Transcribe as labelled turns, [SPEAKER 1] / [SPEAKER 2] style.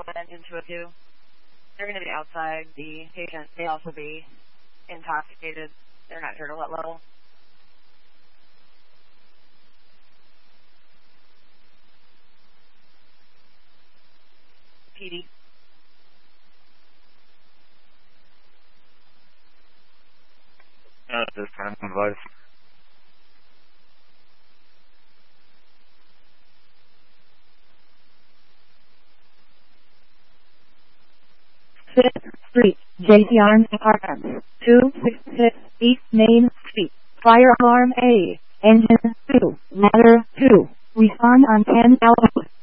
[SPEAKER 1] engine 202. They're going to be outside. The patient may also be intoxicated. They're not sure to what level. PD.
[SPEAKER 2] This time, advice.
[SPEAKER 3] Street, JCR Apartments, 266 East Main Street. Fire alarm A, engine 2, ladder 2. Respond on 10 hours.